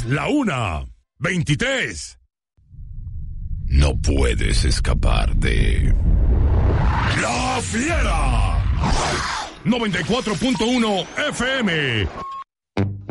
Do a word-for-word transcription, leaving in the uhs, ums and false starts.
Es la una veintitrés. No puedes escapar de La Fiera. noventa y cuatro punto uno F M.